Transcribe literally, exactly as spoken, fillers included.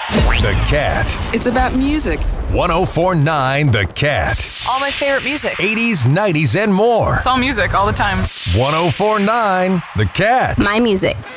The Cat. It's about music. ten forty-nine The Cat. All my favorite music. eighties, nineties, and more. It's all music all the time. ten forty-nine The Cat. My music.